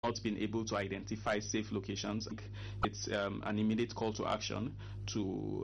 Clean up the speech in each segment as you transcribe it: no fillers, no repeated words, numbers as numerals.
not been able to identify safe locations. It's an immediate call to action to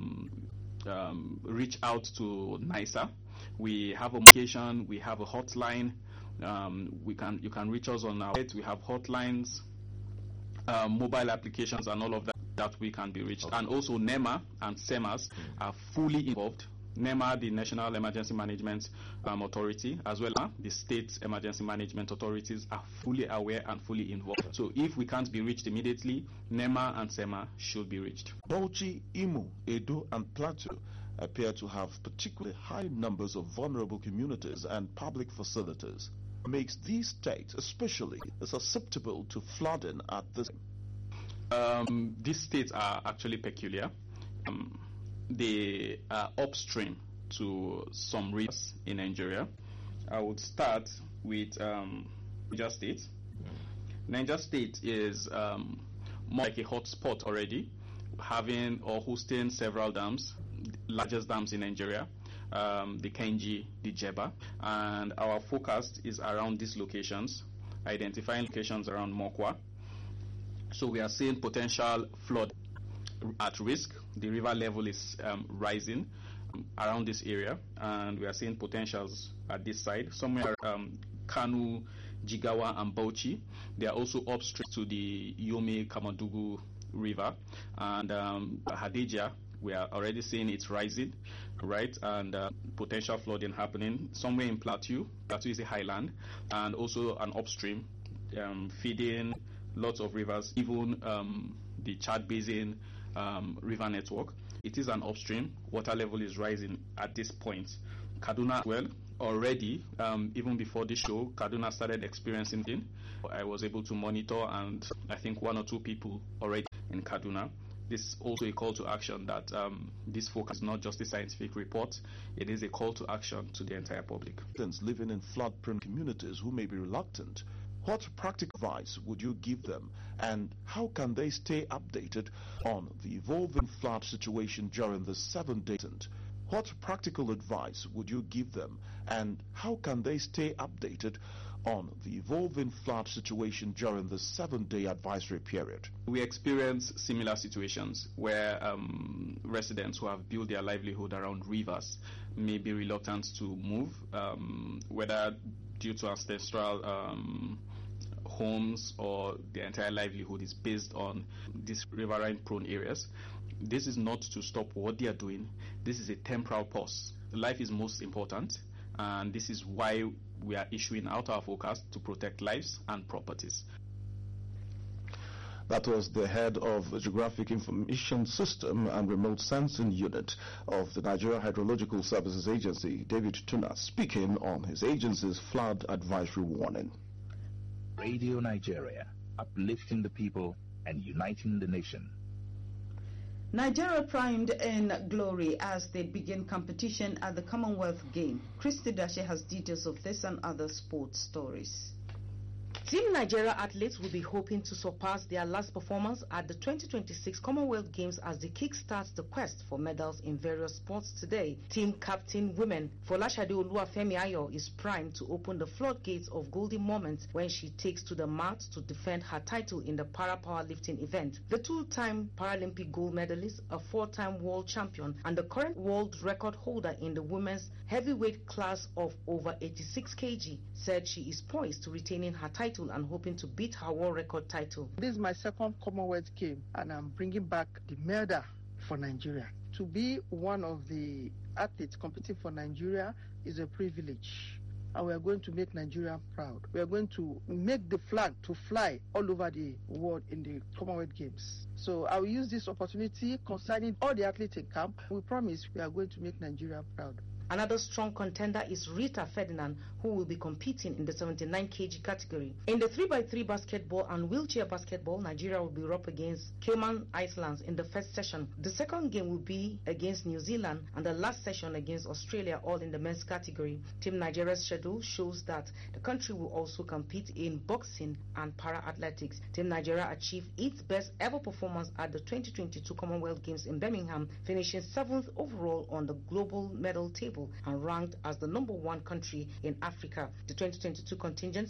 reach out to NISA. We have a location, we have a hotline. You can reach us on our website. We have hotlines, mobile applications, and all of that we can be reached. Okay. And also NEMA and SEMAS are fully involved. NEMA, the National Emergency Management Authority, as well as the state emergency management authorities, are fully aware and fully involved. So if we can't be reached immediately, NEMA and SEMA should be reached. Bauchi, Imo, Edo, and Plateau appear to have particularly high numbers of vulnerable communities and public facilities. Makes these states especially susceptible to flooding at this time? These states are actually peculiar. They are upstream to some rivers in Nigeria. I would start with Niger State. Niger State is more like a hotspot already, having or hosting several dams, largest dams in Nigeria, the Kainji, the Jeba, and our focus is around these locations, identifying locations around Mokwa. So we are seeing potential flood at risk. The river level is rising around this area, and we are seeing potentials at this side. Somewhere Kanu, Jigawa, and Bauchi. They are also upstream to the Yome Kamadugu River, and Hadejia. We are already seeing it rising, right? And potential flooding happening somewhere in Plateau. Plateau is a highland, and also an upstream feeding lots of rivers, even the Chad Basin river network. It is an upstream. Water level is rising at this point. Kaduna as well. Already, even before this show, Kaduna started experiencing it. I was able to monitor, and I think 1 or 2 people already in Kaduna. This is also a call to action that this focus is not just a scientific report, it is a call to action to the entire public. Living in flood-prone communities who may be reluctant, what practical advice would you give them, and how can they stay updated on the evolving flood situation during the 7-day event? What practical advice would you give them, and how can they stay updated on the evolving flood situation during the 7-day advisory period? We experience similar situations where residents who have built their livelihood around rivers may be reluctant to move, whether due to ancestral homes or their entire livelihood is based on these riverine prone areas. This is not to stop what they are doing. This is a temporal pause. Life is most important, and this is why we are issuing out our forecast to protect lives and properties. That was the head of the Geographic Information System and Remote Sensing Unit of the Nigeria Hydrological Services Agency, David Tuna, speaking on his agency's flood advisory warning. Radio Nigeria, uplifting the people and uniting the nation. Nigeria primed in glory as they begin competition at the Commonwealth Games. Christy Dashe has details of this and other sports stories. Team Nigeria athletes will be hoping to surpass their last performance at the 2026 Commonwealth Games as they kick-start the quest for medals in various sports today. Team captain women Folashade Oluwafemi Ayo is primed to open the floodgates of golden moments when she takes to the mat to defend her title in the para-powerlifting event. The 2-time Paralympic gold medalist, a 4-time world champion, and the current world record holder in the women's heavyweight class of over 86 kg, said she is poised to retaining her title and hoping to beat her world record title. This is my second Commonwealth game, and I'm bringing back the medal for Nigeria. To be one of the athletes competing for Nigeria is a privilege, and we are going to make Nigeria proud. We are going to make the flag to fly all over the world in the Commonwealth Games. So I will use this opportunity concerning all the athletes in camp. We promise we are going to make Nigeria proud. Another strong contender is Rita Ferdinand, who will be competing in the 79 kg category. In the 3x3 basketball and wheelchair basketball, Nigeria will be up against Cayman Islands in the first session. The second game will be against New Zealand, and the last session against Australia, all in the men's category. Team Nigeria's schedule shows that the country will also compete in boxing and para-athletics. Team Nigeria achieved its best ever performance at the 2022 Commonwealth Games in Birmingham, finishing 7th overall on the global medal table and ranked as the #1 country in Africa. The 2022 contingent